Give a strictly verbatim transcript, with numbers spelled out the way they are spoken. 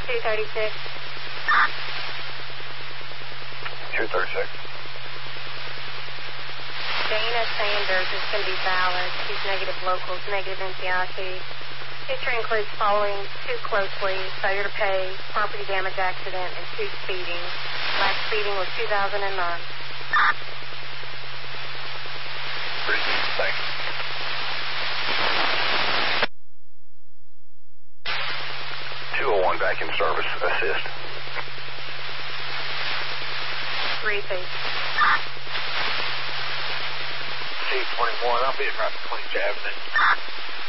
two thirty-six. two thirty-six. Dana Sanders is going to be valid. She's negative locals, negative N C I T. History includes following too closely, failure to pay, property damage accident, and two speeding. Last speeding was two thousand nine. Thanks. two oh one back in service. Assist. Three feet. C twenty-one, I'll be at right Queens Avenue.